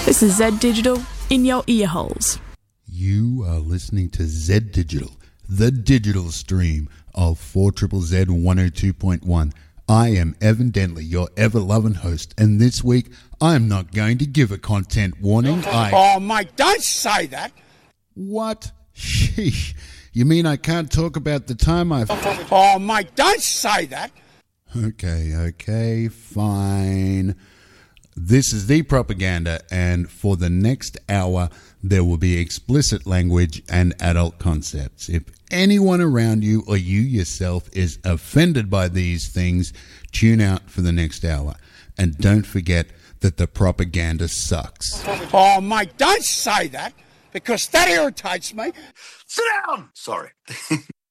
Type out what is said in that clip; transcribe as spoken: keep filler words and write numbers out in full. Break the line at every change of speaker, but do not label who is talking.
This is Z Digital in your ear holes.
You are listening to Z Digital, the digital stream of four Z Z Z one oh two point one. I am Evan Dentley, your ever-loving host, and this week I am not going to give a content warning. I...
Oh, mate, don't say that.
What? Sheesh. You mean I can't talk about the time I've...
Oh, mate, don't say that.
Okay, okay, fine. This is The Propaganda, and for the next hour, there will be explicit language and adult concepts. If anyone around you or you yourself is offended by these things, tune out for the next hour. And don't forget that the propaganda sucks.
Oh, mate, don't say that, because that irritates me.
Sit down! Sorry.